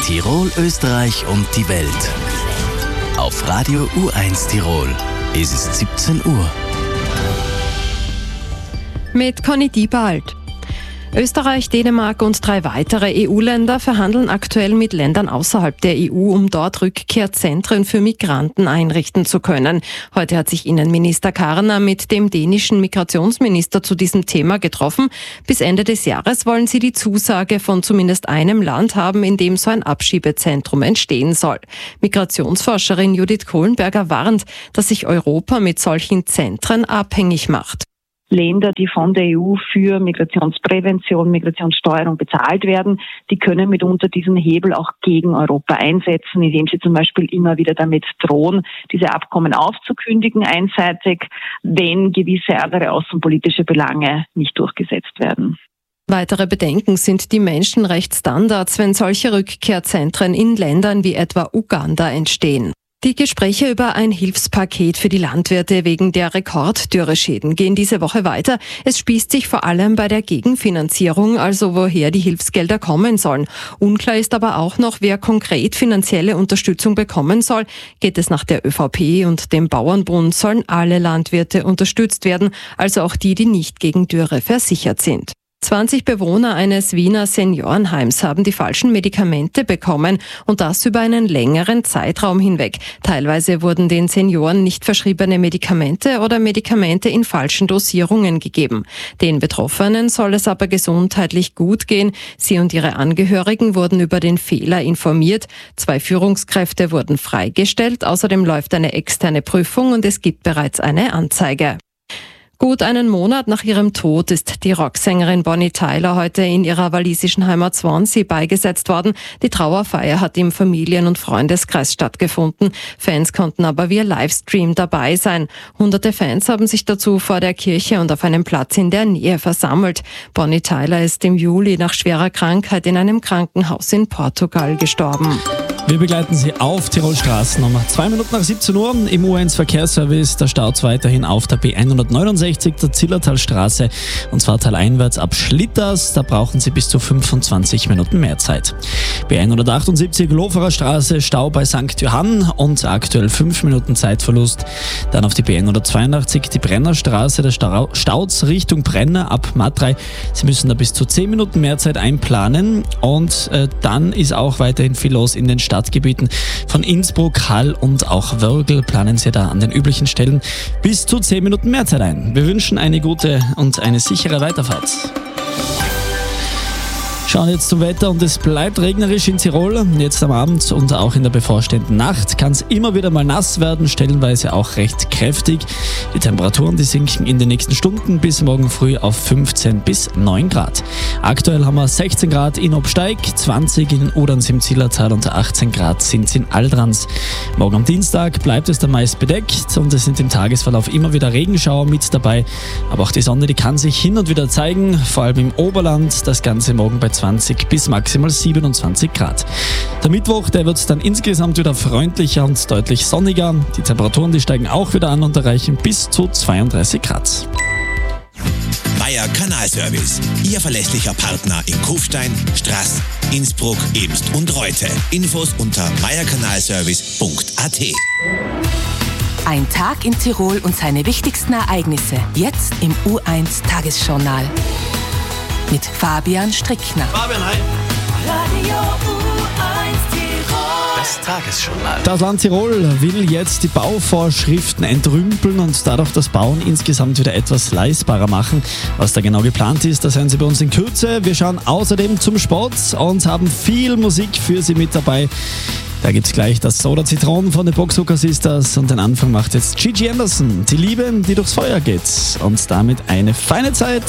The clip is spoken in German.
Tirol, Österreich und die Welt. Auf Radio U1 Tirol ist es 17 Uhr. Mit Conny Diebald. Österreich, Dänemark und 3 weitere EU-Länder verhandeln aktuell mit Ländern außerhalb der EU, um dort Rückkehrzentren für Migranten einrichten zu können. Heute hat sich Innenminister Karner mit dem dänischen Migrationsminister zu diesem Thema getroffen. Bis Ende des Jahres wollen sie die Zusage von zumindest einem Land haben, in dem so ein Abschiebezentrum entstehen soll. Migrationsforscherin Judith Kohlenberger warnt, dass sich Europa mit solchen Zentren abhängig macht. Länder, die von der EU für Migrationsprävention, Migrationssteuerung bezahlt werden, die können mitunter diesen Hebel auch gegen Europa einsetzen, indem sie zum Beispiel immer wieder damit drohen, diese Abkommen aufzukündigen einseitig, wenn gewisse andere außenpolitische Belange nicht durchgesetzt werden. Weitere Bedenken sind die Menschenrechtsstandards, wenn solche Rückkehrzentren in Ländern wie etwa Uganda entstehen. Die Gespräche über ein Hilfspaket für die Landwirte wegen der Rekorddürreschäden gehen diese Woche weiter. Es spießt sich vor allem bei der Gegenfinanzierung, also woher die Hilfsgelder kommen sollen. Unklar ist aber auch noch, wer konkret finanzielle Unterstützung bekommen soll. Geht es nach der ÖVP und dem Bauernbund, sollen alle Landwirte unterstützt werden, also auch die, die nicht gegen Dürre versichert sind. 20 Bewohner eines Wiener Seniorenheims haben die falschen Medikamente bekommen und das über einen längeren Zeitraum hinweg. Teilweise wurden den Senioren nicht verschriebene Medikamente oder Medikamente in falschen Dosierungen gegeben. Den Betroffenen soll es aber gesundheitlich gut gehen. Sie und ihre Angehörigen wurden über den Fehler informiert. 2 Führungskräfte wurden freigestellt. Außerdem läuft eine externe Prüfung und es gibt bereits eine Anzeige. Gut einen Monat nach ihrem Tod ist die Rocksängerin Bonnie Tyler heute in ihrer walisischen Heimat Swansea beigesetzt worden. Die Trauerfeier hat im Familien- und Freundeskreis stattgefunden. Fans konnten aber via Livestream dabei sein. Hunderte Fans haben sich dazu vor der Kirche und auf einem Platz in der Nähe versammelt. Bonnie Tyler ist im Juli nach schwerer Krankheit in einem Krankenhaus in Portugal gestorben. Wir begleiten Sie auf Tirol Straßen um 2 Minuten nach 17 Uhr im U1 Verkehrsservice. Da staut weiterhin auf der B169, der Zillertalstraße, und zwar taleinwärts ab Schlitters. Da brauchen Sie bis zu 25 Minuten mehr Zeit. B178 Loferer Straße, Stau bei St. Johann und aktuell 5 Minuten Zeitverlust. Dann auf die B182, die Brennerstraße, der Stauz Richtung Brenner ab Matrei. Sie müssen da bis zu 10 Minuten mehr Zeit einplanen und dann ist auch weiterhin viel los in den Stadtgebieten von Innsbruck, Hall und auch Wörgl. Planen Sie da an den üblichen Stellen bis zu 10 Minuten mehr Zeit ein. Wir wünschen eine gute und eine sichere Weiterfahrt. Schauen jetzt zum Wetter und es bleibt regnerisch in Tirol. Jetzt am Abend und auch in der bevorstehenden Nacht kann es immer wieder mal nass werden, stellenweise auch recht kräftig. Die Temperaturen, die sinken in den nächsten Stunden bis morgen früh auf 15 bis 9 Grad. Aktuell haben wir 16 Grad in Obsteig, 20 in Oderns im Zillertal und 18 Grad sind es in Aldrans. Morgen am Dienstag bleibt es dann meist bedeckt und es sind im Tagesverlauf immer wieder Regenschauer mit dabei. Aber auch die Sonne, die kann sich hin und wieder zeigen, vor allem im Oberland. Das Ganze morgen bei 20 bis maximal 27 Grad. Der Mittwoch, der wird dann insgesamt wieder freundlicher und deutlich sonniger. Die Temperaturen, die steigen auch wieder an und erreichen bis zu 32 Grad. Meier Kanalservice, Ihr verlässlicher Partner in Kufstein, Straß, Innsbruck, Ebst und Reute. Infos unter meierkanalservice.at. Ein Tag in Tirol und seine wichtigsten Ereignisse. Jetzt im U1 Tagesjournal. Mit Fabian Strickner. Fabian, hi. Radio U1 Tirol. Das Tagesjournal. Das Land Tirol will jetzt die Bauvorschriften entrümpeln und dadurch das Bauen insgesamt wieder etwas leistbarer machen. Was da genau geplant ist, das hören Sie bei uns in Kürze. Wir schauen außerdem zum Sport und haben viel Musik für Sie mit dabei. Da gibt's gleich das Soda Zitronen von den Boxhooker Sisters und den Anfang macht jetzt Gigi Anderson. Die Liebe, die durchs Feuer geht. Und damit eine feine Zeit.